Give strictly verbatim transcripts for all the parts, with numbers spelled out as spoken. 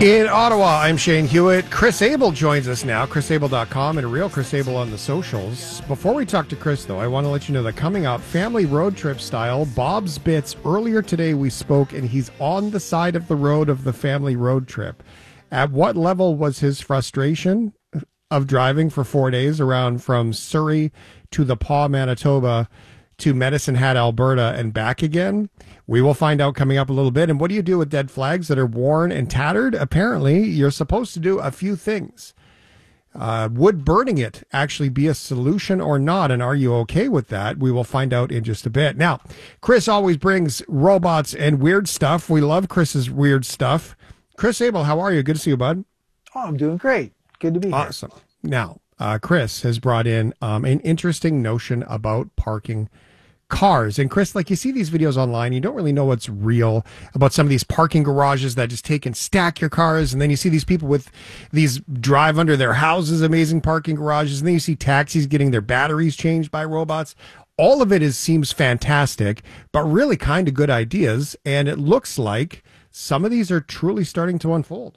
In Ottawa, I'm Shane Hewitt. Chris Abel joins us now, chris abel dot com and Real Chris Abel on the socials. Before we talk to Chris, though, I want to let you know that coming up, family road trip style, Bob's Bits. Earlier today we spoke, and he's on the side of the road of the family road trip. At what level was his frustration of driving for four days around from Surrey to the Paw, Manitoba, to Medicine Hat, Alberta, and back again? We will find out coming up a little bit. And what do you do with dead flags that are worn and tattered? Apparently, you're supposed to do a few things. Uh, would burning it actually be a solution or not? And are you okay with that? We will find out in just a bit. Now, Chris always brings robots and weird stuff. We love Chris's weird stuff. Chris Abel, how are you? Good to see you, bud. Oh, I'm doing great. Good to be here. Awesome. Now, uh, Chris has brought in um, an interesting notion about parking cars. And Chris, like, you see these videos online, you don't really know what's real about some of these parking garages that just take and stack your cars. And then you see these people with these drive under their houses, amazing parking garages. And then you see taxis getting their batteries changed by robots. All of it is seems fantastic, but really kind of good ideas. And it looks like some of these are truly starting to unfold.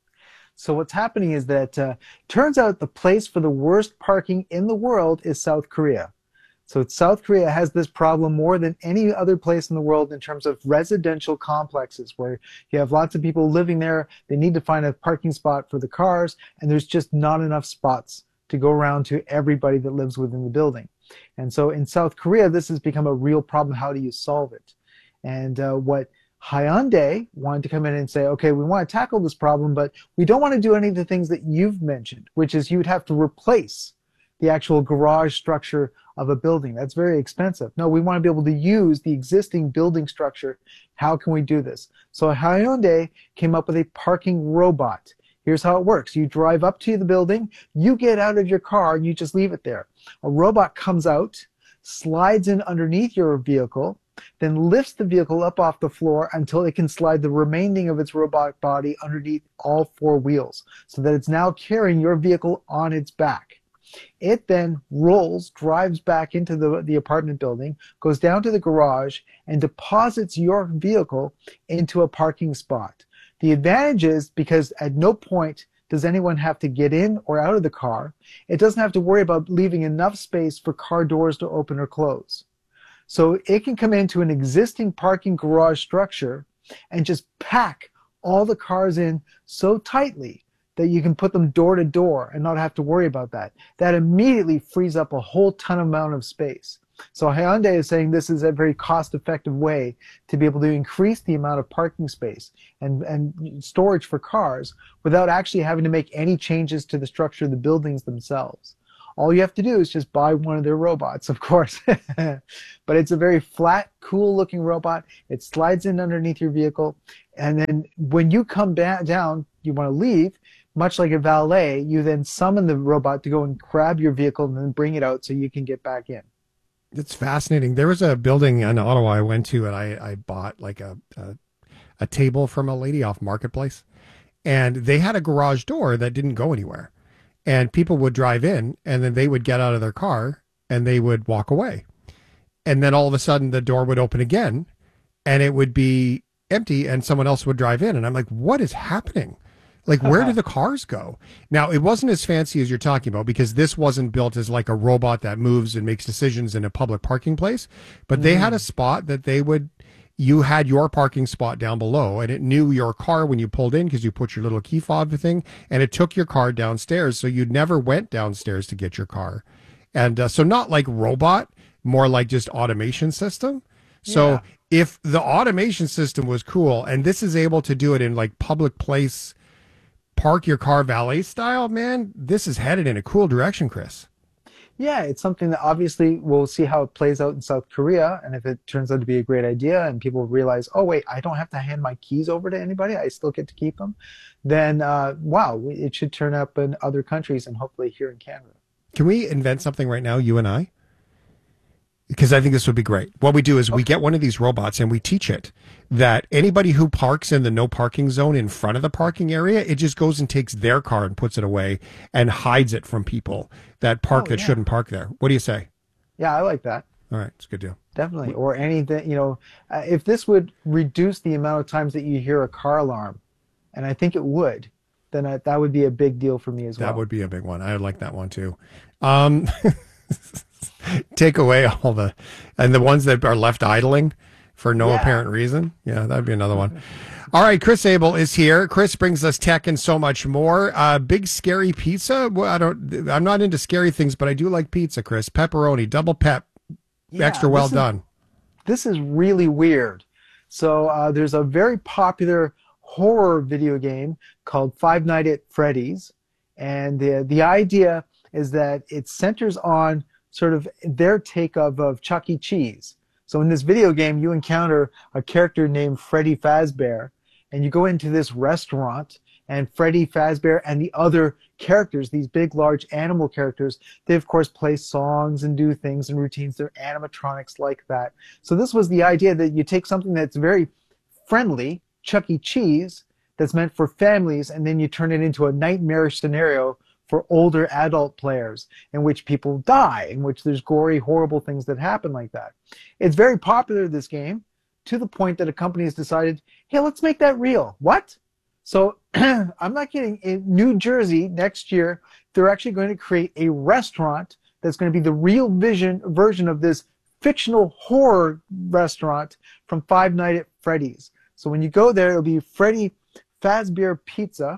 So what's happening is that uh, turns out the place for the worst parking in the world is South Korea. So South Korea has this problem more than any other place in the world in terms of residential complexes where you have lots of people living there. They need to find a parking spot for the cars, and there's just not enough spots to go around to everybody that lives within the building. And so in South Korea, this has become a real problem. How do you solve it? And uh, what Hyundai wanted to come in and say, okay, we want to tackle this problem, but we don't want to do any of the things that you've mentioned, which is you would have to replace the actual garage structure of a building. That's very expensive. No, we want to be able to use the existing building structure. How can we do this? So Hyundai came up with a parking robot. Here's how it works. You drive up to the building, you get out of your car, and you just leave it there. A robot comes out, slides in underneath your vehicle, then lifts the vehicle up off the floor until it can slide the remaining of its robot body underneath all four wheels, so that it's now carrying your vehicle on its back. It then rolls, drives back into the, the apartment building, goes down to the garage, and deposits your vehicle into a parking spot. The advantage is because at no point does anyone have to get in or out of the car. It doesn't have to worry about leaving enough space for car doors to open or close. So it can come into an existing parking garage structure and just pack all the cars in so tightly that you can put them door to door and not have to worry about that. That immediately frees up a whole ton amount of space. So Hyundai is saying this is a very cost-effective way to be able to increase the amount of parking space and, and storage for cars without actually having to make any changes to the structure of the buildings themselves. All you have to do is just buy one of their robots, of course. But it's a very flat, cool-looking robot. It slides in underneath your vehicle. And then when you come back down, you want to leave, much like a valet, you then summon the robot to go and grab your vehicle and then bring it out so you can get back in. It's fascinating. There was a building in Ottawa I went to, and I, I bought like a, a a table from a lady off Marketplace. And they had a garage door that didn't go anywhere. And people would drive in, and then they would get out of their car, and they would walk away. And then all of a sudden, the door would open again, and it would be empty, and someone else would drive in. And I'm like, what is happening? Like, where do the cars go? Now, it wasn't as fancy as you're talking about, because this wasn't built as like a robot that moves and makes decisions in a public parking place. But they mm. had a spot that they would, you had your parking spot down below, and it knew your car when you pulled in because you put your little key fob thing, and it took your car downstairs. So you never went downstairs to get your car. And uh, so not like robot, more like just automation system. So yeah. If the automation system was cool, and this is able to do it in like public place, park your car valet style, man, this is headed in a cool direction, Chris. Yeah, it's something that obviously we'll see how it plays out in South Korea. And if it turns out to be a great idea and people realize, oh, wait, I don't have to hand my keys over to anybody, I still get to keep them, then, uh, wow, it should turn up in other countries and hopefully here in Canada. Can we invent something right now, you and I? Because I think this would be great. What we do is okay. we get one of these robots and we teach it that anybody who parks in the no parking zone in front of the parking area, it just goes and takes their car and puts it away and hides it from people that park oh, that yeah. shouldn't park there. What do you say? Yeah, I like that. All right. It's a good deal. Definitely. Or anything, you know, uh, if this would reduce the amount of times that you hear a car alarm and I think it would, then I, that would be a big deal for me as well. That would be a big one. I would like that one too. Um, take away all the, and the ones that are left idling for no Yeah. apparent reason. Yeah, that'd be another one. All right, Chris Abel is here. Chris brings us tech and so much more. Uh, big scary pizza. Well, I don't. I'm not into scary things, but I do like pizza. Chris, pepperoni, double pep, Yeah, extra well this is- done. This is really weird. So uh, there's a very popular horror video game called Five Nights at Freddy's, and the the idea is that it centers on sort of their take of of Chuck E. Cheese. So in this video game, you encounter a character named Freddy Fazbear, and you go into this restaurant, and Freddy Fazbear and the other characters, these big, large animal characters, they of course play songs and do things and routines. They're animatronics like that. So this was the idea that you take something that's very friendly, Chuck E. Cheese, that's meant for families, and then you turn it into a nightmarish scenario for older adult players in which people die, in which there's gory, horrible things that happen like that. It's very popular, this game, to the point that a company has decided, hey, let's make that real. What? So I'm not kidding. In New Jersey next year, they're actually going to create a restaurant that's going to be the real vision version of this fictional horror restaurant from Five Nights at Freddy's. So when you go there, it'll be Freddy Fazbear Pizza,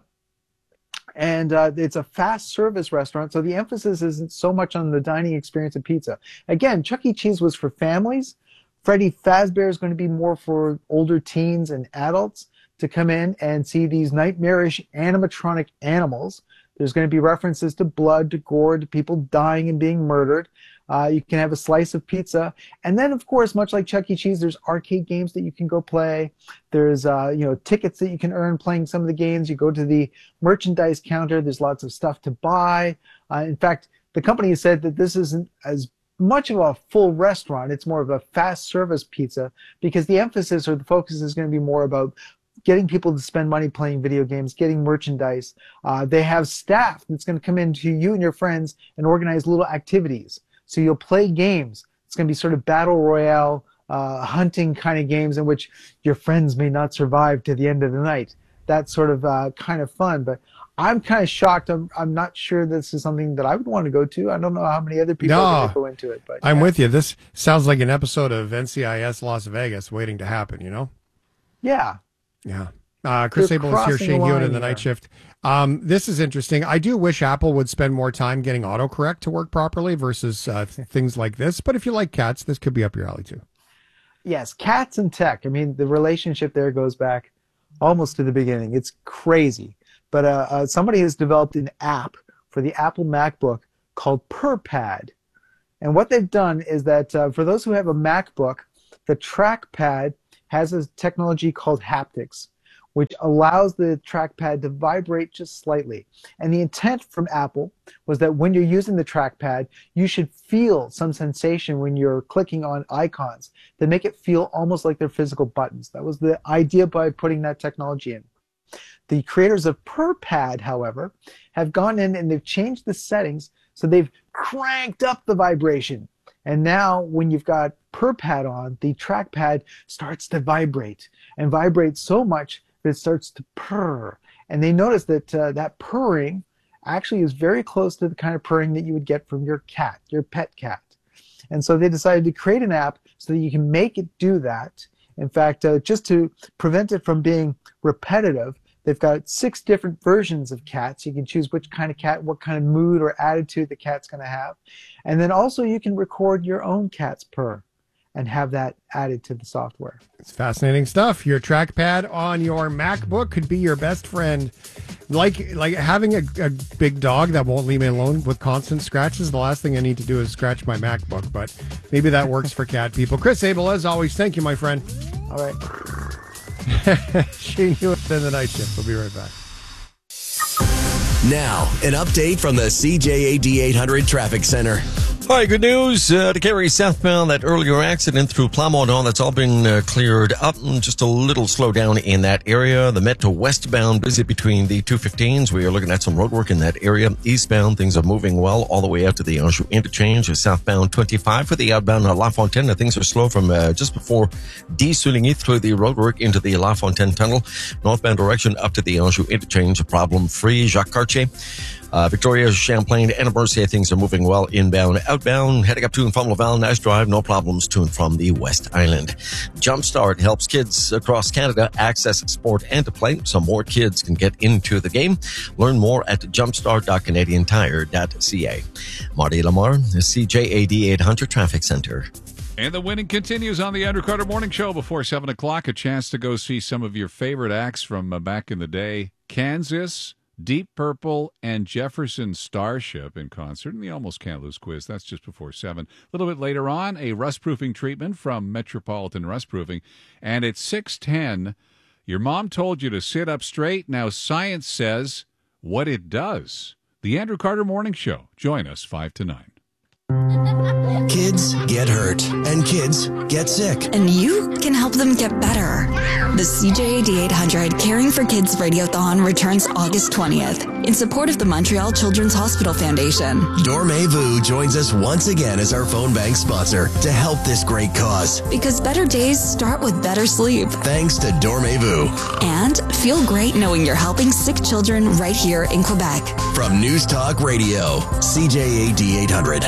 and uh, it's a fast service restaurant. So the emphasis isn't so much on the dining experience of pizza. Again, Chuck E. Cheese was for families. Freddy Fazbear is going to be more for older teens and adults to come in and see these nightmarish animatronic animals. There's going to be references to blood, to gore, to people dying and being murdered. Uh, you can have a slice of pizza. And then, of course, much like Chuck E. Cheese, there's arcade games that you can go play. There's uh, you know, tickets that you can earn playing some of the games. You go to the merchandise counter. There's lots of stuff to buy. Uh, in fact, the company has said that this isn't as much of a full restaurant. It's more of a fast service pizza, because the emphasis or the focus is going to be more about getting people to spend money playing video games, getting merchandise. Uh, they have staff that's going to come in to you and your friends and organize little activities. So you'll play games. It's going to be sort of battle royale, uh, hunting kind of games in which your friends may not survive to the end of the night. That's sort of uh, kind of fun. But I'm kind of shocked. I'm, I'm not sure this is something that I would want to go to. I don't know how many other people No, are going to go into it. But I'm yeah. with you. This sounds like an episode of N C I S Las Vegas waiting to happen, you know? Yeah. Yeah. Uh, Chris They're Abel is here, crossing Shane the Hewitt in line the night here. shift. Um, this is interesting. I do wish Apple would spend more time getting autocorrect to work properly versus uh, th- things like this. But if you like cats, this could be up your alley too. Yes, cats and tech. I mean, the relationship there goes back almost to the beginning. It's crazy. But uh, uh, somebody has developed an app for the Apple MacBook called PurPad. And what they've done is that uh, for those who have a MacBook, the trackpad has a technology called haptics, which allows the trackpad to vibrate just slightly. And the intent from Apple was that when you're using the trackpad, you should feel some sensation when you're clicking on icons that make it feel almost like they're physical buttons. That was the idea by putting that technology in. The creators of PurPad, however, have gone in and they've changed the settings, so they've cranked up the vibration. And now when you've got PurPad on, the trackpad starts to vibrate and vibrate so much that it starts to purr. And they notice that uh, that purring actually is very close to the kind of purring that you would get from your cat, your pet cat. And so they decided to create an app so that you can make it do that. In fact, uh, just to prevent it from being repetitive, they've got six different versions of cats. You can choose which kind of cat, what kind of mood or attitude the cat's going to have. And then also you can record your own cat's purr and have that added to the software. It's fascinating stuff. Your trackpad on your MacBook could be your best friend. Like like having a, a big dog that won't leave me alone with constant scratches. The last thing I need to do is scratch my MacBook, but maybe that works for cat people. Chris Abel, as always, thank you, my friend. All right. Shane Hewitt in the night shift. We'll be right back. Now, an update from the C J A D eight hundred Traffic Center. All right, good news. Uh, to carry southbound, that earlier accident through Plymouth on, that's all been uh, cleared up. And just a little slowdown in that area. The Met to westbound busy between the two fifteens. We are looking at some road work in that area. Eastbound, things are moving well all the way out to the Anjou interchange. Southbound twenty-five for the outbound uh, La Fontaine. Things are slow from uh, just before D-Souligny through the road work into the La Fontaine tunnel. Northbound direction up to the Anjou interchange, problem free. Jacques Cartier. Uh, Victoria, Champlain, and Mercier, things are moving well inbound, outbound, heading up to and from Laval, nice drive, no problems to and from the West Island. Jumpstart helps kids across Canada access sport and to play, so more kids can get into the game. Learn more at jumpstart dot canadian tire dot c a. Marty Lamar, C J A D eight hundred Traffic Center. And the winning continues on the Andrew Carter Morning Show before seven o'clock. A chance to go see some of your favorite acts from uh, back in the day. Kansas, Deep Purple, and Jefferson Starship in concert in the Almost Can't Lose quiz. That's just before seven. A little bit later on, a rust-proofing treatment from Metropolitan Rust-Proofing. And at six ten, your mom told you to sit up straight. Now science says what it does. The Andrew Carter Morning Show. Join us five to nine. Kids get hurt, and kids get sick. And you can help them get better. The C J A D eight hundred Caring for Kids Radiothon returns August twentieth in support of the Montreal Children's Hospital Foundation. Dormez-vous joins us once again as our phone bank sponsor to help this great cause. Because better days start with better sleep. Thanks to Dormez-vous. And feel great knowing you're helping sick children right here in Quebec. From News Talk Radio, C J A D eight hundred.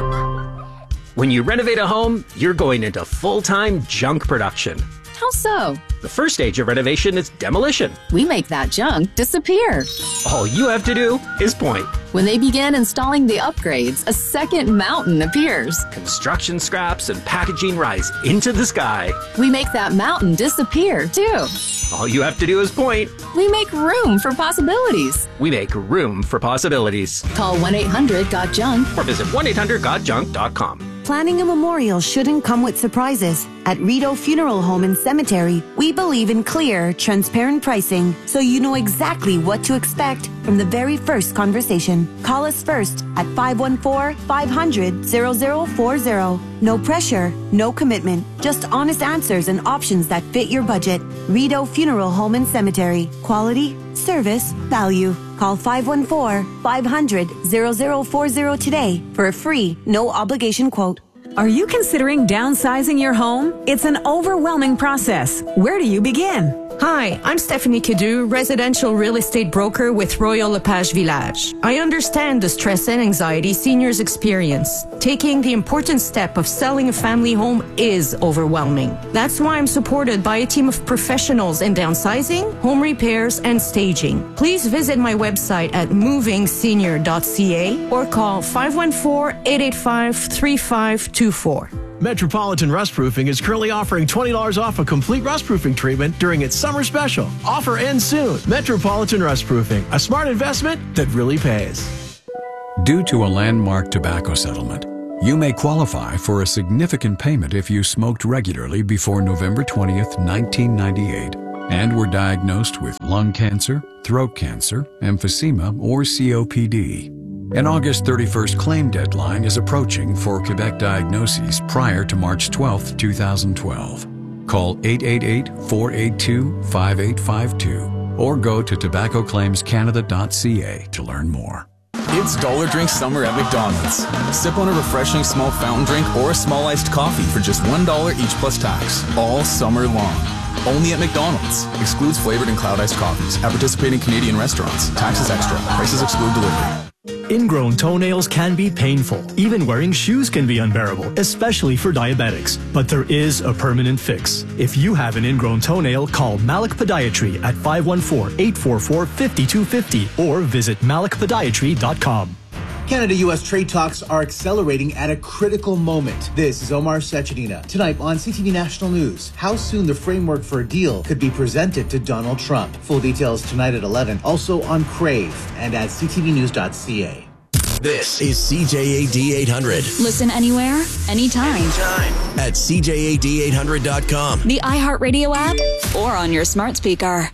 When you renovate a home, you're going into full-time junk production. How so? The first stage of renovation is demolition. We make that junk disappear. All you have to do is point. When they begin installing the upgrades, a second mountain appears. Construction scraps and packaging rise into the sky. We make that mountain disappear, too. All you have to do is point. We make room for possibilities. We make room for possibilities. Call one eight hundred got junk or visit one eight hundred got junk dot com. Planning a memorial shouldn't come with surprises. At Rideau Funeral Home and Cemetery, we believe in clear, transparent pricing, so you know exactly what to expect from the very first conversation. Call us first at five one four, five hundred, zero zero four zero. No pressure, no commitment, just honest answers and options that fit your budget. Rideau Funeral Home and Cemetery. Quality, service, value. Call five one four, five hundred, zero zero four zero today for a free, no obligation quote. Are you considering downsizing your home? It's an overwhelming process. Where do you begin? Hi, I'm Stephanie Kidu, residential real estate broker with Royal Lepage Village. I understand the stress and anxiety seniors experience. Taking the important step of selling a family home is overwhelming. That's why I'm supported by a team of professionals in downsizing, home repairs, and staging. Please visit my website at moving senior dot c a or call five one four, eight eight five, three five two four. Metropolitan Rust-Proofing is currently offering twenty dollars off a complete rust-proofing treatment during its summer special. Offer ends soon. Metropolitan Rust-Proofing, a smart investment that really pays. Due to a landmark tobacco settlement, you may qualify for a significant payment if you smoked regularly before November twentieth, nineteen ninety-eight, and were diagnosed with lung cancer, throat cancer, emphysema, or C O P D. An August thirty-first claim deadline is approaching for Quebec diagnoses prior to March twelfth, two thousand twelve. Call eight eight eight, four eight two, five eight five two or go to tobacco claims canada dot c a to learn more. It's Dollar Drink Summer at McDonald's. Sip on a refreshing small fountain drink or a small iced coffee for just one dollar each plus tax, all summer long. Only at McDonald's. Excludes flavored and cloud iced coffees. At participating Canadian restaurants. Taxes extra. Prices exclude delivery. Ingrown toenails can be painful. Even wearing shoes can be unbearable, especially for diabetics. But there is a permanent fix. If you have an ingrown toenail, call Malik Podiatry at five one four, eight four four, five two five zero or visit malik podiatry dot com. Canada-U S trade talks are accelerating at a critical moment. This is Omar Sechenina. Tonight on C T V National News, how soon the framework for a deal could be presented to Donald Trump. Full details tonight at eleven, also on Crave and at c t v news dot c a. This is C J A D eight hundred. Listen anywhere, anytime. Anytime. At c j a d eight hundred dot com. The iHeartRadio app or on your smart speaker.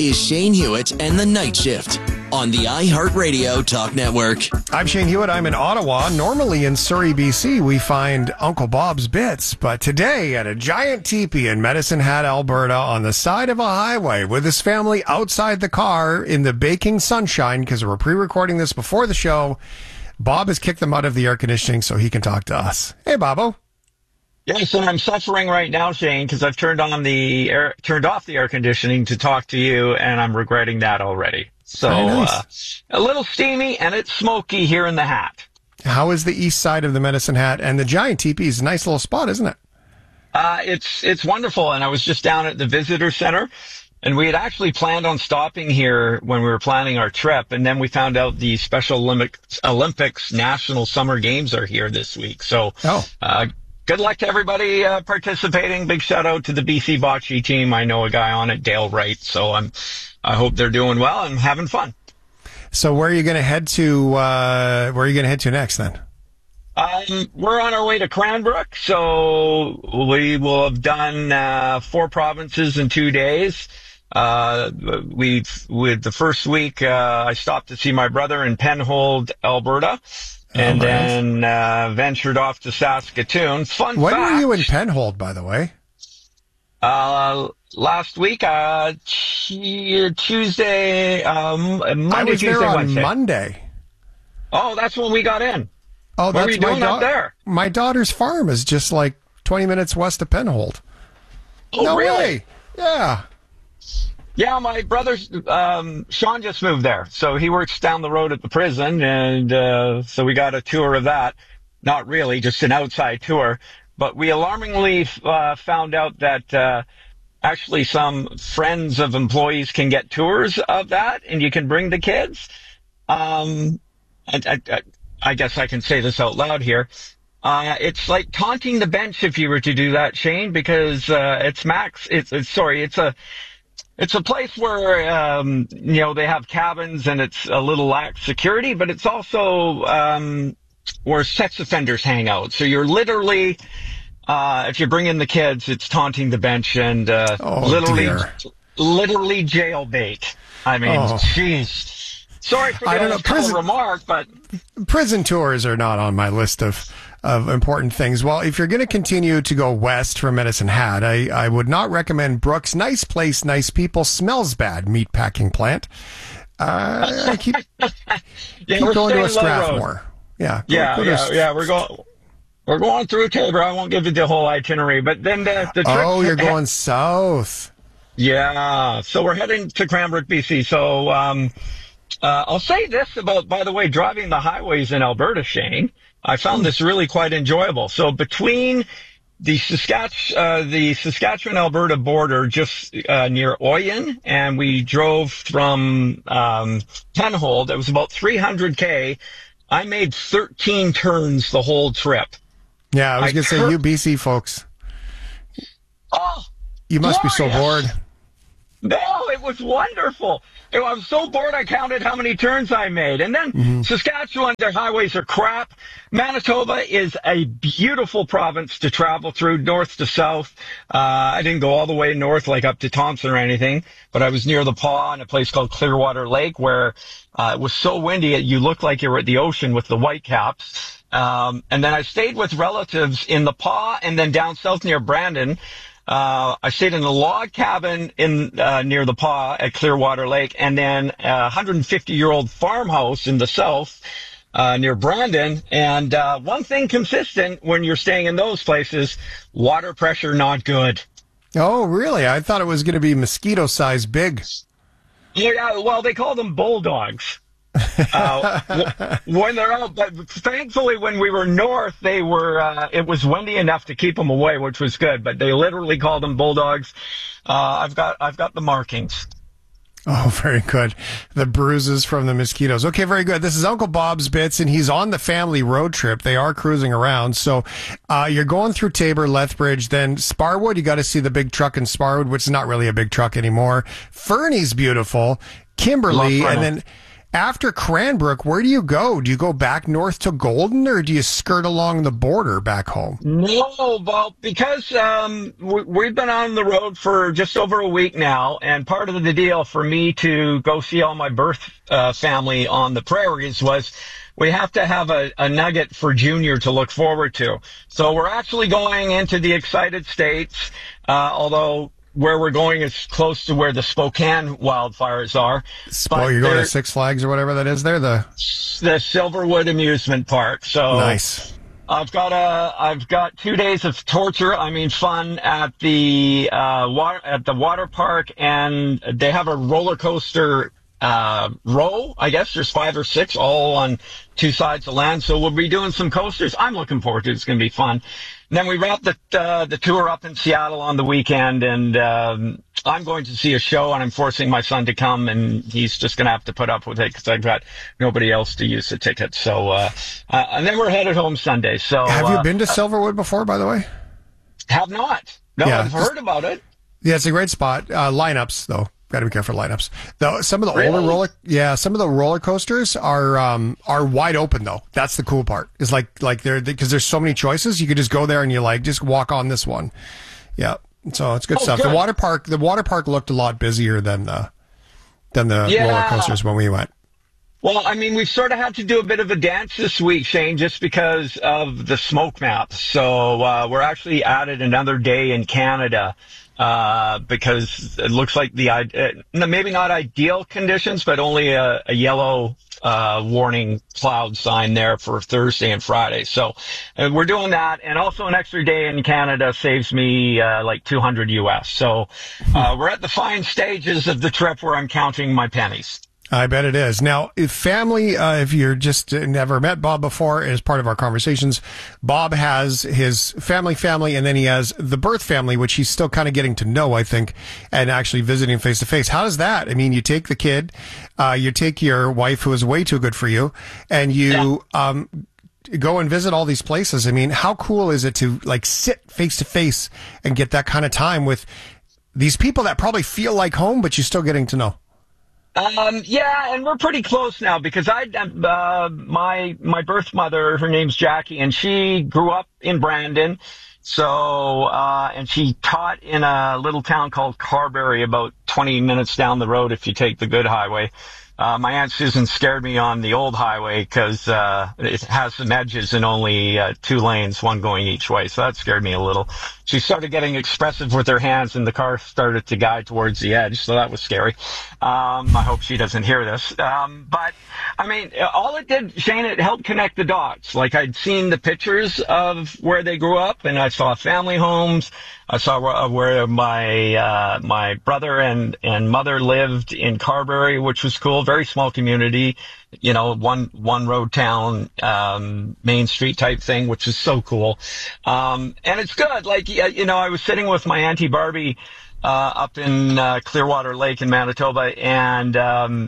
is Shane Hewitt and the Night Shift on the iHeartRadio Talk Network. I'm Shane Hewitt. I'm in Ottawa. Normally in Surrey, B C, we find Uncle Bob's Bits, but today at a giant teepee in Medicine Hat, Alberta, on the side of a highway with his family outside the car in the baking sunshine, because we're pre-recording this before the show, Bob has kicked them out of the air conditioning so he can talk to us. Hey, Bobo. Yes, and I'm suffering right now, Shane, because I've turned on the air, turned off the air conditioning to talk to you, and I'm regretting that already. So nice. uh, a little steamy, and it's smoky here in the Hat. How is the east side of the Medicine Hat? And the giant teepee is a nice little spot, isn't it? Uh, it's it's wonderful, and I was just down at the visitor center, and we had actually planned on stopping here when we were planning our trip, and then we found out the Special Olympics, Olympics National Summer Games are here this week. So oh. uh, good luck to everybody uh, participating. Big shout out to the B C Bocce team. I know a guy on it, Dale Wright, so I'm I hope they're doing well and having fun. So where are you going to head to? Uh, where are you going to head to next then? Um, we're on our way to Cranbrook, so we will have done uh, four provinces in two days. Uh, we with the first week, uh, I stopped to see my brother in Penhold, Alberta, and oh, then uh, ventured off to Saskatoon. Fun when fact, were you in Penhold, by the way? Uh, last week, uh, Tuesday, um, Monday, I was Tuesday, there on Wednesday. Monday. Oh, that's when we got in. Oh, what that's were you my doing da- out there? My daughter's farm is just like twenty minutes west of Penhold. Oh, no really? way. Yeah. Yeah, my brother, um, Sean just moved there. So he works down the road at the prison. And, uh, so we got a tour of that. Not really, just an outside tour. But we alarmingly, uh, found out that, uh, actually some friends of employees can get tours of that and you can bring the kids. Um, I, I, I guess I can say this out loud here. Uh, it's like taunting the bench if you were to do that, Shane, because, uh, it's max, it's, it's sorry, it's a, It's a place where, um, you know, they have cabins and it's a little lax security, but it's also, um, where sex offenders hang out. So you're literally, uh, if you bring in the kids, it's taunting the bench and, uh, oh, literally, dear. literally jail bait. I mean, oh. jeez. Sorry for I don't know, the prison, remark, but prison tours are not on my list of, of important things. Well, if you're going to continue to go west from Medicine Hat, I, I would not recommend Brooks. Nice place, nice people, smells bad meatpacking plant. Uh, I keep, yeah, keep going to a Strathmore. Yeah, go, yeah, go yeah, to, yeah. We're going, we're going through Tabor. I won't give you the whole itinerary, but then the, the trip. Oh, you're going south. Yeah, so we're heading to Cranbrook, B C. So, um, uh, I'll say this about, by the way, driving the highways in Alberta, Shane. I found this really quite enjoyable. So between the Saskatch, uh, the Saskatchewan-Alberta border, just uh, near Oyen, and we drove from um, Penhold. It was about three hundred K. I made thirteen turns the whole trip. Yeah, I was going to tur- say, you B C folks. Oh, you must glorious. be so bored. No, it was wonderful. I was so bored I counted how many turns I made. And then mm-hmm. Saskatchewan, their highways are crap. Manitoba is a beautiful province to travel through, north to south. Uh, I didn't go all the way north, like up to Thompson or anything, but I was near the Paw in a place called Clearwater Lake where uh, it was so windy you looked like you were at the ocean with the whitecaps. Um, and then I stayed with relatives in the Paw and then down south near Brandon. Uh, I stayed in a log cabin in, uh, near the Paw at Clearwater Lake and then a one hundred fifty year old farmhouse in the south, uh, near Brandon. And, uh, one thing consistent when you're staying in those places, water pressure not good. Oh, really? I thought it was going to be mosquito size big. Yeah, well, they call them bulldogs. uh, when they're out, but thankfully when we were north, they were, uh, it was windy enough to keep them away, which was good, but they literally called them bulldogs. Uh, I've got, I've got the markings. Oh, very good. The bruises from the mosquitoes. Okay, very good. This is Uncle Bob's Bits, and he's on the family road trip. They are cruising around. So uh, you're going through Tabor, Lethbridge, then Sparwood. You got to see the big truck in Sparwood, which is not really a big truck anymore. Fernie's beautiful. Kimberly, and then after Cranbrook, where do you go? Do you go back north to Golden, or do you skirt along the border back home? No, well, because um, we, we've been on the road for just over a week now, and part of the deal for me to go see all my birth uh, family on the prairies was we have to have a, a nugget for Junior to look forward to. So we're actually going into the Excited States, uh, although where we're going is close to where the Spokane wildfires are. Oh, you're going to Six Flags or whatever that is there? The the Silverwood Amusement Park. So nice. I've got a I've got two days of torture. I mean, fun at the uh, water at the water park, and they have a roller coaster uh, row. I guess there's five or six, all on two sides of land. So we'll be doing some coasters. I'm looking forward to it. It's going to be fun. And then we wrap the uh, the tour up in Seattle on the weekend, and um, I'm going to see a show, and I'm forcing my son to come, and he's just going to have to put up with it because I've got nobody else to use the ticket. So, uh, uh, and then we're headed home Sunday. So, have you uh, been to Silverwood before, by the way? Have not. No, Yeah, I've just- heard about it. Yeah, it's a great spot. Uh, lineups, though. Got to be careful of lineups. Though some of the Really? older roller, yeah, some of the roller coasters are um, are wide open though. That's the cool part. Is like like they're because there's so many choices. You could just go there and you like just walk on this one. Yeah, so it's good Oh, stuff. good. The water park, the water park looked a lot busier than the than the Yeah. roller coasters when we went. Well, I mean, we've sort of had to do a bit of a dance this week, Shane, just because of the smoke map. So uh, we're actually added another day in Canada uh, because it looks like the uh, maybe not ideal conditions, but only a, a yellow uh, warning cloud sign there for Thursday and Friday. So uh, we're doing that, and also an extra day in Canada saves me uh, like two hundred U S. So uh, we're at the fine stages of the trip where I'm counting my pennies. I bet it is. Now, if family, uh, if you're just uh, never met Bob before, as part of our conversations, Bob has his family family, and then he has the birth family, which he's still kind of getting to know, I think, and actually visiting face to face. How does that? I mean, you take the kid, uh, you take your wife, who is way too good for you, and you, um, go and visit all these places. I mean, how cool is it to like sit face to face and get that kind of time with these people that probably feel like home, but you're still getting to know? Um, yeah, and we're pretty close now because I, uh, my, my birth mother, her name's Jackie, and she grew up in Brandon. So, uh, and she taught in a little town called Carberry, about twenty minutes down the road if you take the good highway. Uh, my Aunt Susan scared me on the old highway because uh, it has some edges and only uh, two lanes, one going each way. So that scared me a little. She started getting expressive with her hands, and the car started to guide towards the edge. So that was scary. Um, I hope she doesn't hear this. Um, but, I mean, all it did, Shane, it helped connect the dots. Like, I'd seen the pictures of where they grew up, and I saw family homes. I saw where, where my uh, my brother and, and mother lived in Carberry, which was cool. Very small community, you know, one one road town, um, Main Street type thing, which is so cool. Um, and it's good. Like, you know, I was sitting with my Auntie Barbie uh, up in uh, Clearwater Lake in Manitoba, and um,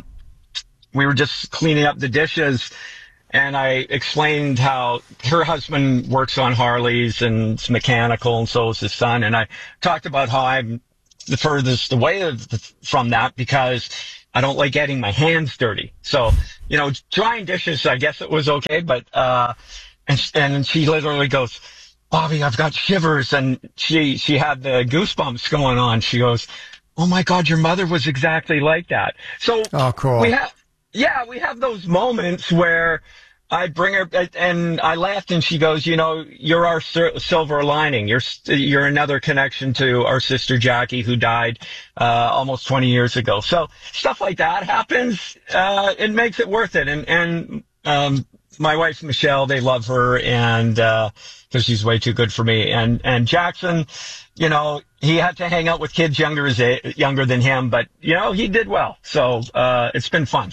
we were just cleaning up the dishes. And I explained how her husband works on Harleys and it's mechanical, and so is his son. And I talked about how I'm the furthest away of the, from that because I don't like getting my hands dirty. So, you know, drying dishes, I guess it was okay. But, uh, and, and she literally goes, Bobby, I've got shivers. And she, she had the goosebumps going on. She goes, oh my God, your mother was exactly like that. So oh, cool. we have, yeah, we have those moments where I bring her and I laughed, and she goes, you know, you're our silver lining. You're, you're another connection to our sister Jackie, who died, uh, almost twenty years ago. So stuff like that happens. Uh, it makes it worth it. And, and, um, my wife, Michelle, they love her, and, uh, cause she's way too good for me. And, and Jackson, you know, he had to hang out with kids younger, as a, younger than him, but, you know, he did well. So, uh, it's been fun.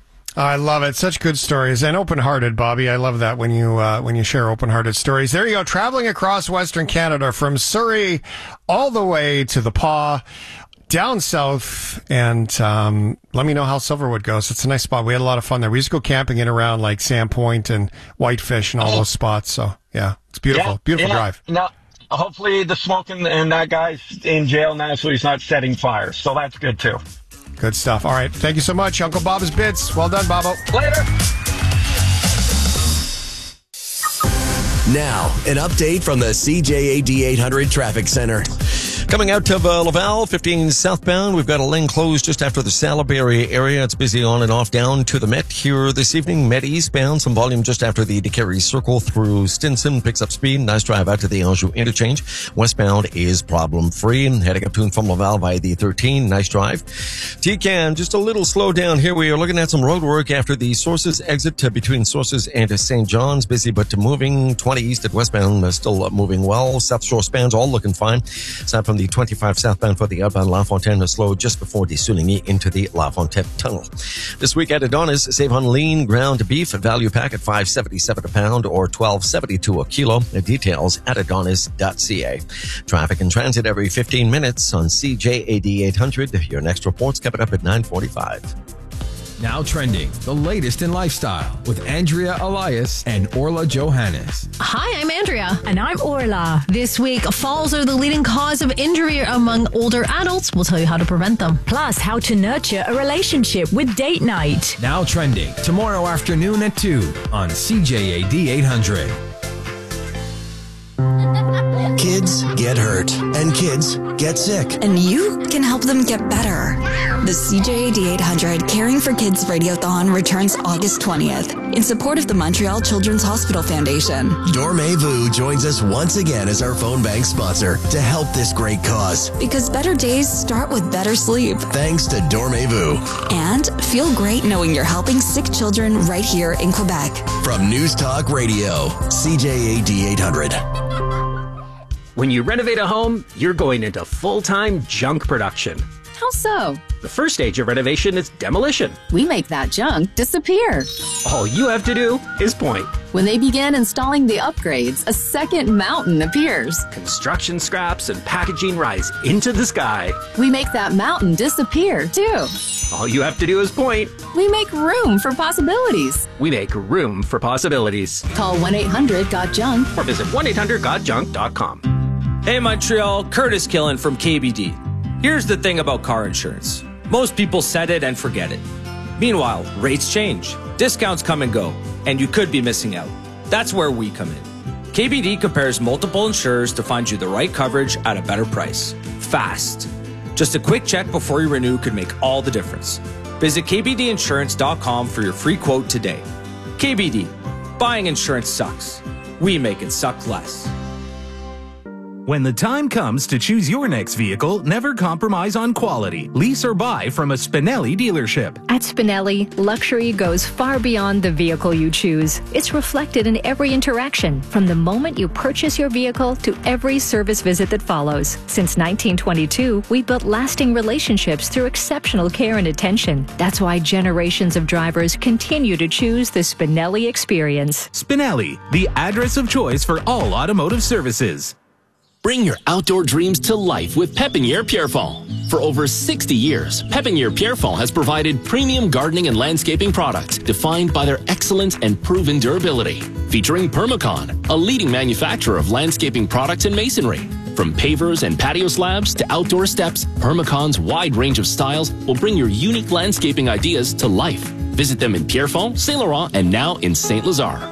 I love it. Such good stories, and open-hearted, Bobby. I love that when you uh, when you share open-hearted stories. There you go, traveling across Western Canada from Surrey all the way to the Paw, down south, and um, let me know how Silverwood goes. It's a nice spot. We had a lot of fun there. We used to go camping in around like Sandpoint and Whitefish and all those spots. So yeah, it's beautiful. Yeah, beautiful yeah. drive. Now, hopefully the smoking and that guy's in jail now, so he's not setting fires. So that's good too. Good stuff. All right. Thank you so much, Uncle Bob's Bits. Well done, Bobo. Later. Now, an update from the C J A D eight hundred Traffic Center. Coming out of uh, Laval, fifteen southbound, we've got a lane closed just after the Salaberry area. It's busy on and off down to the Met here this evening. Met eastbound, some volume just after the DeCarey Circle through Stinson. Picks up speed. Nice drive out to the Anjou interchange. Westbound is problem-free. Heading up to and from Laval by the thirteen. Nice drive. T C A N, just a little slow down here. We are looking at some road work after the Sources exit uh, between Sources and Saint John's. Busy but moving. twenty east at westbound, uh, still uh, moving well. South Shore spans all looking fine. Aside from the twenty-five southbound for the outbound La Fontaine, slow just before the Soligny into the La Fontaine tunnel. This week at Adonis, save on lean ground beef value pack at five seventy-seven a pound or twelve seventy-two a kilo. The details at adonis dot c a. Traffic and transit every fifteen minutes on C J A D eight hundred. Your next report's coming up at nine forty-five. Now trending, the latest in lifestyle with Andrea Elias and Orla Johannes. Hi, I'm Andrea. And I'm Orla. This week, falls are the leading cause of injury among older adults. We'll tell you how to prevent them. Plus, how to nurture a relationship with Date Night. Now trending, tomorrow afternoon at two on C J A D eight hundred. Kids get hurt, and kids get sick. And you can help them get better. The C J A D eight hundred Caring for Kids Radiothon returns August twentieth in support of the Montreal Children's Hospital Foundation. Dormevu joins us once again as our phone bank sponsor to help this great cause. Because better days start with better sleep. Thanks to Dormevu. And feel great knowing you're helping sick children right here in Quebec. From News Talk Radio, C J A D eight hundred. When you renovate a home, you're going into full-time junk production. How so? The first stage of renovation is demolition. We make that junk disappear. All you have to do is point. When they begin installing the upgrades, a second mountain appears. Construction scraps and packaging rise into the sky. We make that mountain disappear, too. All you have to do is point. We make room for possibilities. We make room for possibilities. Call one eight hundred got junk or visit one eight hundred got junk dot com. Hey Montreal, Curtis Killen from K B D. Here's the thing about car insurance. Most people set it and forget it. Meanwhile, rates change, discounts come and go, and you could be missing out. That's where we come in. K B D compares multiple insurers to find you the right coverage at a better price. Fast. Just a quick check before you renew could make all the difference. Visit K B D insurance dot com for your free quote today. K B D. Buying insurance sucks. We make it suck less. When the time comes to choose your next vehicle, never compromise on quality. Lease or buy from a Spinelli dealership. At Spinelli, luxury goes far beyond the vehicle you choose. It's reflected in every interaction, from the moment you purchase your vehicle to every service visit that follows. Since nineteen twenty-two, we built lasting relationships through exceptional care and attention. That's why generations of drivers continue to choose the Spinelli experience. Spinelli, the address of choice for all automotive services. Bring your outdoor dreams to life with Pépinière Pierrefonds. For over sixty years, Pépinière Pierrefonds has provided premium gardening and landscaping products defined by their excellence and proven durability. Featuring Permacon, a leading manufacturer of landscaping products and masonry. From pavers and patio slabs to outdoor steps, Permacon's wide range of styles will bring your unique landscaping ideas to life. Visit them in Pierrefonds, Saint Laurent, and now in Saint Lazare.